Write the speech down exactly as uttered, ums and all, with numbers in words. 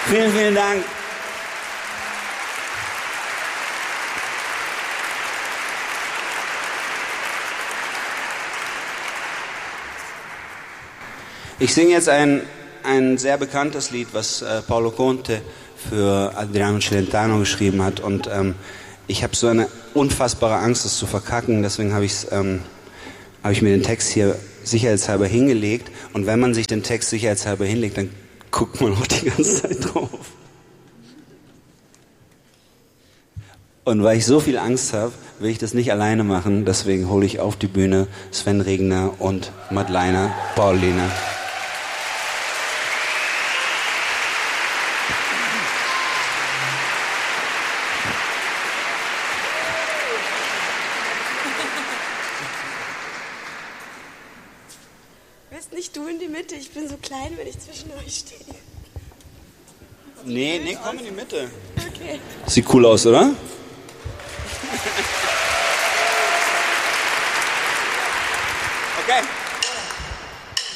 Vielen, vielen Dank. Ich singe jetzt ein, ein sehr bekanntes Lied, was äh, Paolo Conte für Adriano Celentano geschrieben hat. Und ähm, ich habe so eine unfassbare Angst, es zu verkacken. Deswegen habe ähm, hab ich mir den Text hier sicherheitshalber hingelegt. Und wenn man sich den Text sicherheitshalber hinlegt, dann guckt man auch die ganze Zeit drauf. Und weil ich so viel Angst habe, will ich das nicht alleine machen. Deswegen hole ich auf die Bühne Sven Regner und Madeleine Pauline. Willst nicht du in die Mitte? Ich bin so klein, wenn ich zwischen euch stehe. Nee, nee, komm in die Mitte. Okay. Sieht cool aus, oder? Okay.